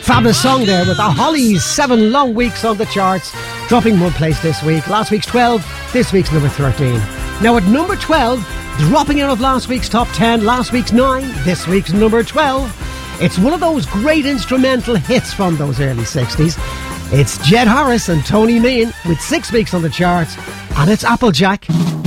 Fabulous song there with the Hollies. 7 long weeks on the charts, dropping 1 place this week. Last week's 12, this week's number 13. Now at number 12, dropping out of last week's top 10, last week's 9, this week's number 12. It's one of those great instrumental hits from those early 60s. It's Jed Harris and Tony Meehan with 6 weeks on the charts, and it's Applejack.